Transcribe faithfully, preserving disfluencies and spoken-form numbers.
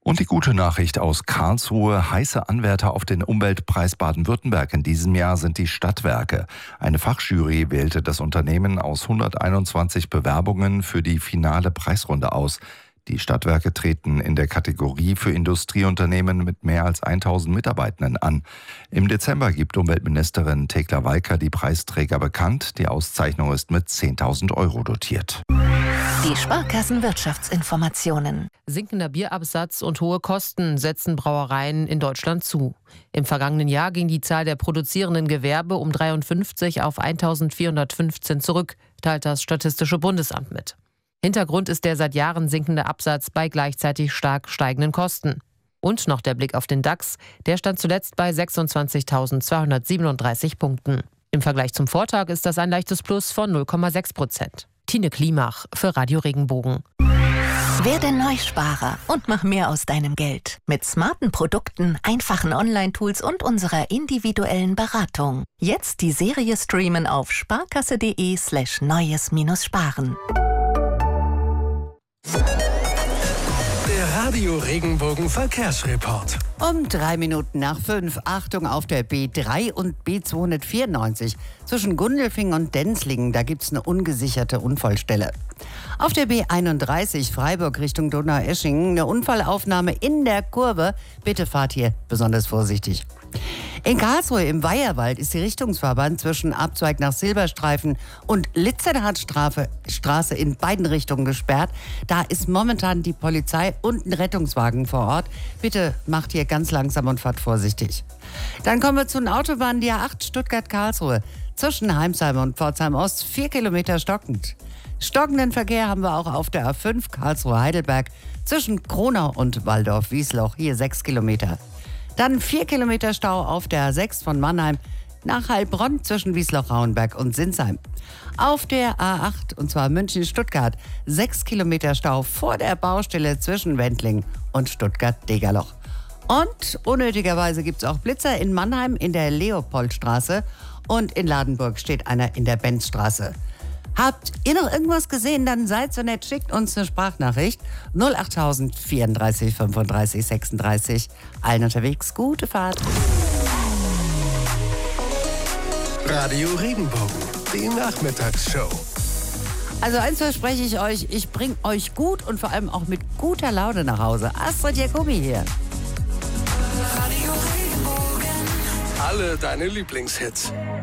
Und die gute Nachricht aus Karlsruhe: Heiße Anwärter auf den Umweltpreis Baden-Württemberg in diesem Jahr sind die Stadtwerke. Eine Fachjury wählte das Unternehmen aus hunderteinundzwanzig Bewerbungen für die finale Preisrunde aus. Die Stadtwerke treten in der Kategorie für Industrieunternehmen mit mehr als tausend Mitarbeitenden an. Im Dezember gibt Umweltministerin Thekla Walker die Preisträger bekannt. Die Auszeichnung ist mit zehntausend Euro dotiert. Die Sparkassen-Wirtschaftsinformationen. Sinkender Bierabsatz und hohe Kosten setzen Brauereien in Deutschland zu. Im vergangenen Jahr ging die Zahl der produzierenden Gewerbe um dreiundfünfzig auf eintausendvierhundertfünfzehn zurück, teilt das Statistische Bundesamt mit. Hintergrund ist der seit Jahren sinkende Absatz bei gleichzeitig stark steigenden Kosten. Und noch der Blick auf den DAX, der stand zuletzt bei sechsundzwanzigtausendzweihundertsiebenunddreißig Punkten. Im Vergleich zum Vortag ist das ein leichtes Plus von null Komma sechs Prozent. Tine Klimach für Radio Regenbogen. Werde Neusparer und mach mehr aus deinem Geld. Mit smarten Produkten, einfachen Online-Tools und unserer individuellen Beratung. Jetzt die Serie streamen auf sparkasse.de slash neues-sparen. Der Radio Regenbogen Verkehrsreport. Um drei Minuten nach fünf. Achtung auf der B drei und B zweihundertvierundneunzig. Zwischen Gundelfing und Denzlingen, da gibt es eine ungesicherte Unfallstelle. Auf der B einunddreißig Freiburg Richtung Donaueschingen eine Unfallaufnahme in der Kurve. Bitte fahrt hier besonders vorsichtig. In Karlsruhe im Weiherwald ist die Richtungsfahrbahn zwischen Abzweig nach Silberstreifen und Litzerhardtstraße in beiden Richtungen gesperrt. Da ist momentan die Polizei und ein Rettungswagen vor Ort. Bitte macht hier ganz langsam und fahrt vorsichtig. Dann kommen wir zu den Autobahnen, die A acht Stuttgart-Karlsruhe. Zwischen Heimsheim und Pforzheim-Ost vier Kilometer stockend. Stockenden Verkehr haben wir auch auf der A fünf Karlsruhe-Heidelberg zwischen Kronau und Waldorf-Wiesloch, hier sechs Kilometer. Dann vier Kilometer Stau auf der A sechs von Mannheim nach Heilbronn zwischen Wiesloch-Rauenberg und Sinsheim. Auf der A acht, und zwar München-Stuttgart, sechs Kilometer Stau vor der Baustelle zwischen Wendling und Stuttgart-Degerloch. Und unnötigerweise gibt es auch Blitzer in Mannheim in der Leopoldstraße und in Ladenburg steht einer in der Benzstraße. Habt ihr noch irgendwas gesehen? Dann seid so nett, schickt uns eine Sprachnachricht. null achttausend vierunddreißig fünfunddreißig sechsunddreißig. Allen unterwegs, gute Fahrt. Radio Regenbogen, die Nachmittagsshow. Also eins verspreche ich euch, ich bringe euch gut und vor allem auch mit guter Laune nach Hause. Astrid Jacobi hier. Radio Regenbogen. Alle deine Lieblingshits.